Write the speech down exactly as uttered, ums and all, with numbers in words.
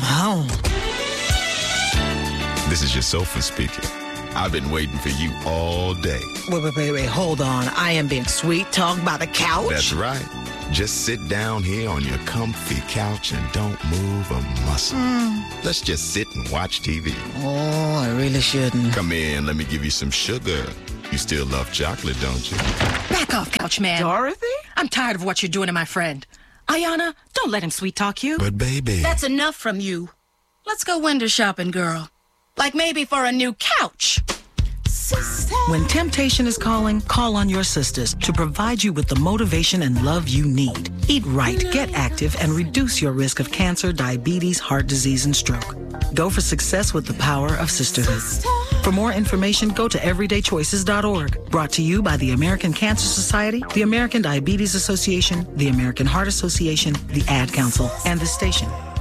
Oh. This is your sofa speaking. I've been waiting for you all day. Wait, wait, wait, wait, hold on. I am being sweet talked by the couch? That's right. Just sit down here on your comfy couch and don't move a muscle. Mm. Let's just sit and watch T V. Oh, I really shouldn't. Come in, let me give you some sugar. You still love chocolate, don't you? Back off, couch man. Dorothy? I'm tired of what you're doing to my friend. Ayana, don't let him sweet talk you. But baby. That's enough from you. Let's go window shopping, girl. Like maybe for a new couch. Sister. When temptation is calling, call on your sisters to provide you with the motivation and love you need. Eat right, get active, and reduce your risk of cancer, diabetes, heart disease, and stroke. Go for success with the power of sisterhood. For more information, go to everyday choices dot org. Brought to you by the American Cancer Society, the American Diabetes Association, the American Heart Association, the Ad Council, and this station.